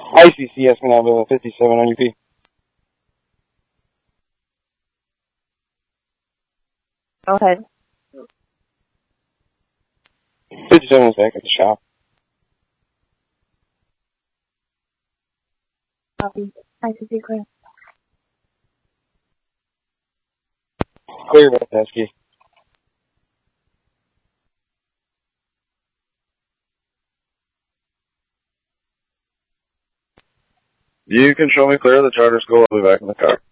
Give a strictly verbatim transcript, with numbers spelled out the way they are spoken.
I C C, asking out of fifty-seven on U P. Go ahead. fifty-seven is back at the shop. Copy. I C C clear. Clear, Bethesky. You can show me clear of the charter school. I'll be back in the car.